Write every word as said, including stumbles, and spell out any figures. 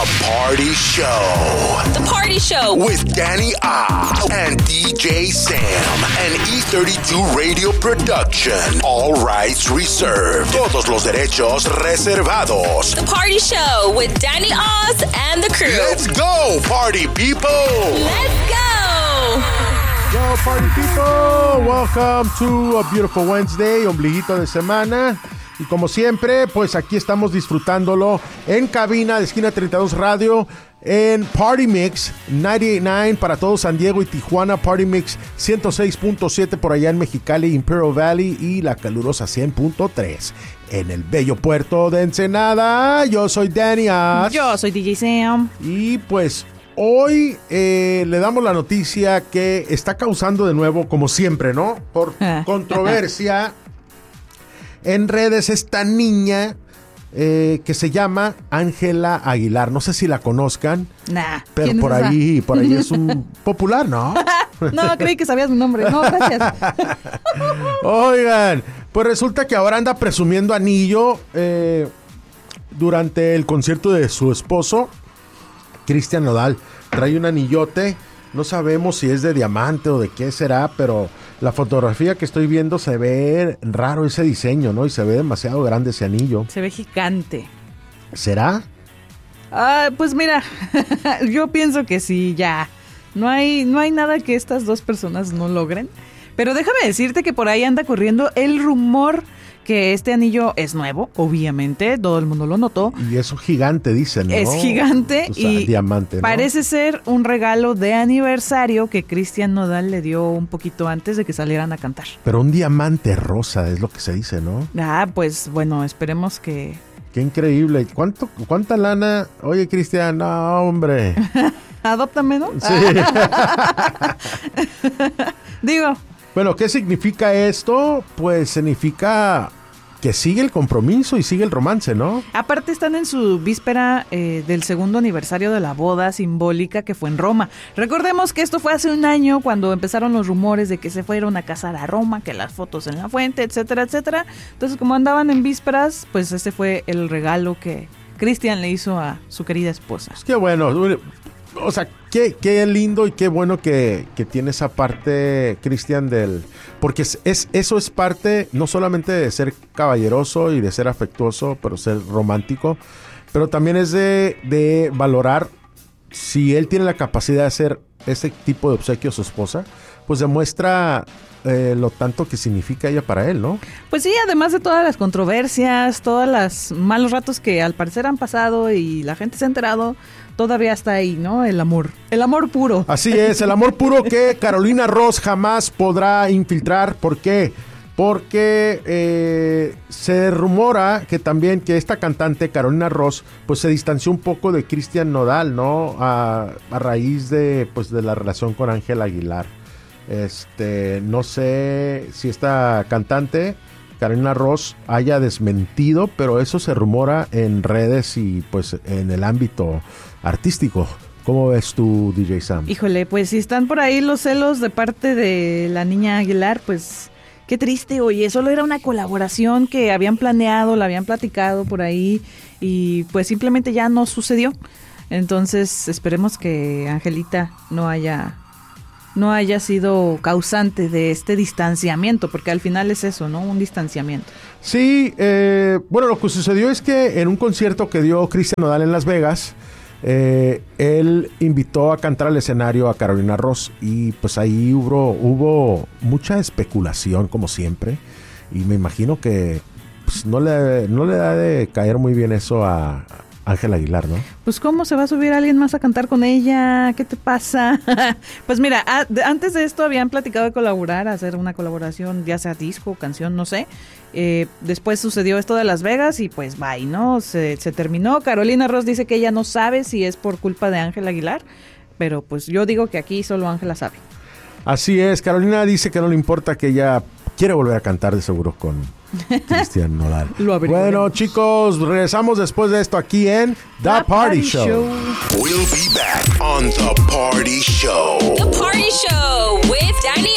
Party Show. The Party Show. With Danny Oz and D J Sam. An E thirty-two Radio Production. All rights reserved. Todos los derechos reservados. The Party Show with Danny Oz and the crew. Let's go, party people. Let's go. Yo, party people. Welcome to a beautiful Wednesday. Ombliguito de semana. Y como siempre, pues aquí estamos disfrutándolo en cabina de Esquina treinta y dos Radio, en Party Mix noventa y ocho punto nueve para todo San Diego y Tijuana, Party Mix ciento seis punto siete por allá en Mexicali, Imperial Valley, y la calurosa cien punto tres en el bello puerto de Ensenada. Yo soy Danny Oz. Yo soy D J Sam. Y pues hoy eh, le damos la noticia que está causando de nuevo, como siempre, ¿no? Por controversia en redes, esta niña eh, que se llama Ángela Aguilar. No sé si la conozcan. Nah. Pero por es ahí, por ahí es un popular, ¿no? No, creí que sabías mi nombre. No, gracias. Oigan, pues resulta que ahora anda presumiendo anillo eh, durante el concierto de su esposo, Cristian Nodal. Trae un anillote. No sabemos si es de diamante o de qué será, pero la fotografía que estoy viendo se ve raro ese diseño, ¿no? Y se ve demasiado grande ese anillo. Se ve gigante. ¿Será? Ah, pues mira, yo pienso que sí, ya. No hay, no hay nada que estas dos personas no logren. Pero déjame decirte que por ahí anda corriendo el rumor que este anillo es nuevo, obviamente, todo el mundo lo notó. Y eso gigante, dicen, ¿no? Es gigante, o sea, y diamante, ¿no? Parece ser un regalo de aniversario que Cristian Nodal le dio un poquito antes de que salieran a cantar. Pero un diamante rosa es lo que se dice, ¿no? Ah, pues bueno, esperemos que... Qué increíble. ¿Cuánto, cuánta lana? Oye, Cristian, no, hombre. Adóptame, ¿no? Sí. Digo... Bueno, ¿qué significa esto? Pues significa que sigue el compromiso y sigue el romance, ¿no? Aparte están en su víspera eh, del segundo aniversario de la boda simbólica que fue en Roma. Recordemos que esto fue hace un año cuando empezaron los rumores de que se fueron a casar a Roma, que las fotos en la fuente, etcétera, etcétera. Entonces, como andaban en vísperas, pues ese fue el regalo que Cristian le hizo a su querida esposa. Qué bueno. O sea, qué, qué lindo y qué bueno que, que tiene esa parte, Cristian, del... Porque es, es eso es parte no solamente de ser caballeroso y de ser afectuoso, pero ser romántico, pero también es de, de valorar si él tiene la capacidad de hacer ese tipo de obsequio a su esposa, pues demuestra eh, lo tanto que significa ella para él, ¿no? Pues sí, además de todas las controversias, todos los malos ratos que al parecer han pasado y la gente se ha enterado, todavía está ahí, ¿no? El amor. El amor puro. Así es, el amor puro que Carolina Ross jamás podrá infiltrar. ¿Por qué? Porque eh, se rumora que también que esta cantante, Carolina Ross, pues se distanció un poco de Cristian Nodal, ¿no? A, a raíz de, pues, de la relación con Ángela Aguilar. Este, no sé si esta cantante, Carolina Ross, haya desmentido, pero eso se rumora en redes y pues en el ámbito artístico. ¿Cómo ves tú, D J Sam? Híjole, pues si están por ahí los celos de parte de la niña Aguilar, pues qué triste, oye, solo era una colaboración que habían planeado, la habían platicado por ahí y pues simplemente ya no sucedió. Entonces esperemos que Angelita no haya... no haya sido causante de este distanciamiento, porque al final es eso, ¿no? Un distanciamiento. Sí, eh, bueno, lo que sucedió es que en un concierto que dio Cristian Nodal en Las Vegas, eh, él invitó a cantar al escenario a Carolina Ross y pues ahí hubo, hubo mucha especulación, como siempre, y me imagino que pues, no le, no le da de caer muy bien eso a... Ángela Aguilar, ¿no? Pues ¿cómo se va a subir alguien más a cantar con ella? ¿Qué te pasa? Pues mira, a, de, antes de esto habían platicado de colaborar, hacer una colaboración, ya sea disco, canción, no sé. Eh, después sucedió esto de Las Vegas y pues bye, ¿no? Se, se terminó. Carolina Ross dice que ella no sabe si es por culpa de Ángela Aguilar, pero pues yo digo que aquí solo Ángela sabe. Así es, Carolina dice que no le importa, que ella quiere volver a cantar de seguro con Cristian Nodal. Bueno, chicos, regresamos después de esto aquí en The, The Party, Party Show. Show. We'll be back on The Party Show. The Party Show with Danny